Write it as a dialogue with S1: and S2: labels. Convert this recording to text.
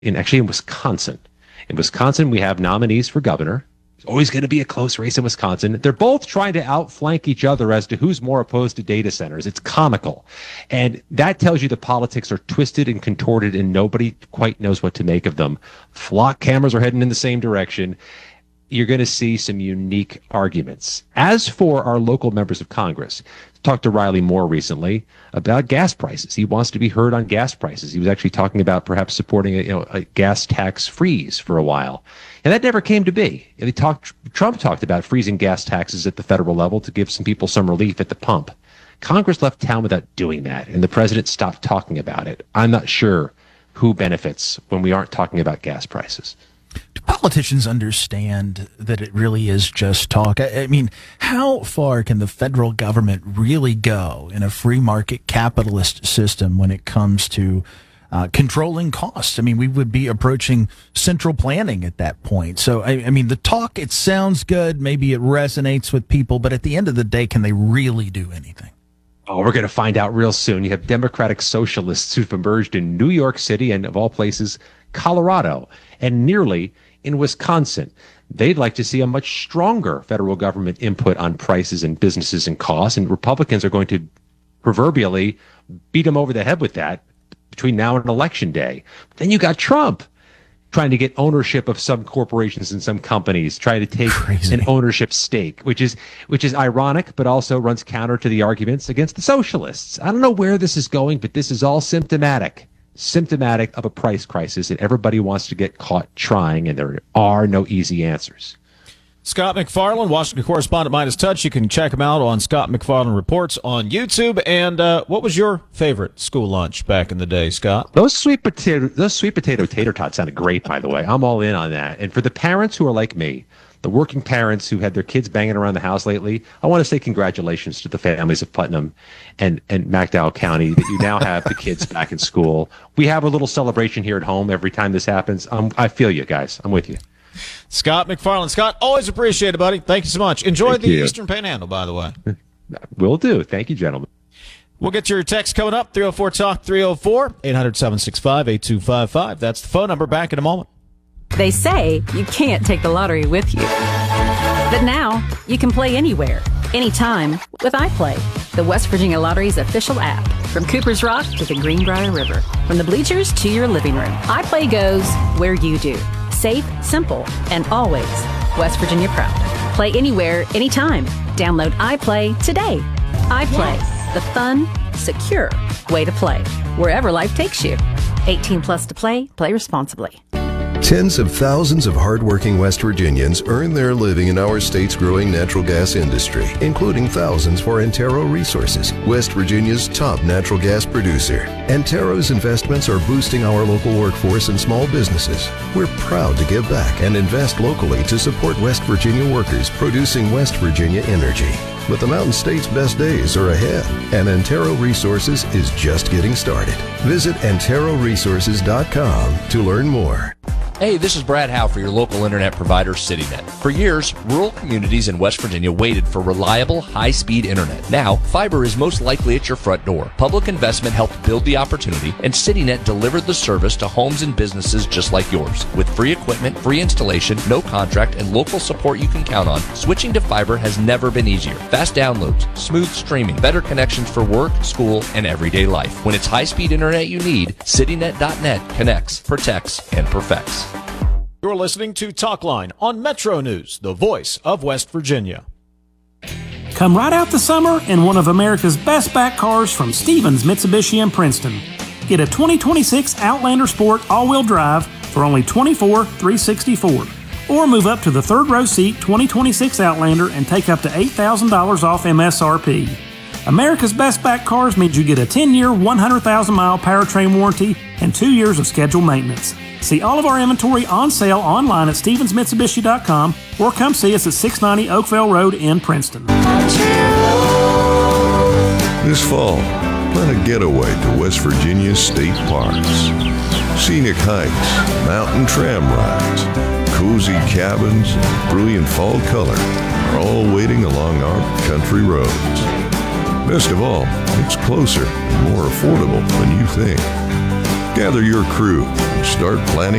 S1: in Wisconsin. In Wisconsin, we have nominees for governor. It's always going to be a close race in Wisconsin. They're both trying to outflank each other as to who's more opposed to data centers. It's comical. And that tells you the politics are twisted and contorted and nobody quite knows what to make of them. Flock cameras are heading in the same direction. You're going to see some unique arguments. As for our local members of Congress, talked to Riley Moore recently about gas prices. He wants to be heard on gas prices. He was actually talking about perhaps supporting a gas tax freeze for a while. And that never came to be. Trump talked about freezing gas taxes at the federal level to give some people some relief at the pump. Congress left town without doing that, and the president stopped talking about it. I'm not sure who benefits when we aren't talking about gas prices.
S2: Do politicians understand that it really is just talk? I mean, how far can the federal government really go in a free market capitalist system when it comes to controlling costs? I mean, we would be approaching central planning at that point. So, I mean, the talk, it sounds good. Maybe it resonates with people, but at the end of the day, can they really do anything?
S1: Oh, we're going to find out real soon. You have democratic socialists who've emerged in New York City and, of all places, Colorado, and nearly in Wisconsin. They'd like to see a much stronger federal government input on prices and businesses and costs, and Republicans are going to proverbially beat them over the head with that between now and Election Day. Then you got Trump trying to get ownership of some corporations and some companies, trying to take an ownership stake, which is ironic, but also runs counter to the arguments against the socialists. I don't know where this is going, but this is all symptomatic of a price crisis, and everybody wants to get caught trying, and there are no easy answers.
S3: Scott McFarland, Washington correspondent Midas Touch. You can check him out on Scott McFarland Reports on YouTube. And what was your favorite school lunch back in the day, Scott?
S1: Those sweet potato tater tots sounded great, by the way. I'm all in on that. And for the parents who are like me, the working parents who had their kids banging around the house lately, I want to say congratulations to the families of Putnam and McDowell County that you now have the kids back in school. We have a little celebration here at home every time this happens. I feel you guys. I'm with you.
S3: Scott McFarland. Scott, always appreciate it, buddy. Thank you so much. Enjoy the Eastern Panhandle, by the way.
S1: Will do. Thank you, gentlemen.
S3: We'll get your text coming up, 304-TALK, 304-800-765-8255. That's the phone number. Back in a moment.
S4: They say you can't take the lottery with you. But now you can play anywhere, anytime with iPlay, the West Virginia Lottery's official app. From Cooper's Rock to the Greenbrier River, from the bleachers to your living room, iPlay goes where you do. Safe, simple, and always West Virginia proud. Play anywhere, anytime. Download iPlay today. iPlay, the fun, secure way to play, wherever life takes you. 18 plus to play. Play responsibly.
S5: Tens of thousands of hardworking West Virginians earn their living in our state's growing natural gas industry, including thousands for Antero Resources, West Virginia's top natural gas producer. Antero's investments are boosting our local workforce and small businesses. We're proud to give back and invest locally to support West Virginia workers producing West Virginia energy. But the Mountain State's best days are ahead, and Antero Resources is just getting started. Visit AnteroResources.com to learn more.
S6: Hey, this is Brad Howe for your local internet provider, CityNet. For years, rural communities in West Virginia waited for reliable, high-speed internet. Now, fiber is most likely at your front door. Public investment helped build the opportunity, and CityNet delivered the service to homes and businesses just like yours. With free equipment, free installation, no contract, and local support you can count on, switching to fiber has never been easier. Fast downloads, smooth streaming, better connections for work, school, and everyday life. When it's high-speed internet you need, CityNet.net connects, protects, and perfects.
S3: You're listening to Talkline on Metro News, the voice of West Virginia.
S7: Come right out the summer in one of America's best back cars from Stevens Mitsubishi in Princeton. Get a 2026 Outlander Sport all-wheel drive for only $24,364. Or move up to the third row seat 2026 Outlander and take up to $8,000 off MSRP. America's best back cars means you get a 10-year, 100,000-mile powertrain warranty and 2 years of scheduled maintenance. See all of our inventory on sale online at StevensMitsubishi.com or come see us at 690 Oakville Road in Princeton.
S8: This fall, plan a getaway to West Virginia's state parks. Scenic hikes, mountain tram rides, cozy cabins, and brilliant fall color are all waiting along our country roads. Best of all, it's closer and more affordable than you think. Gather your crew and start planning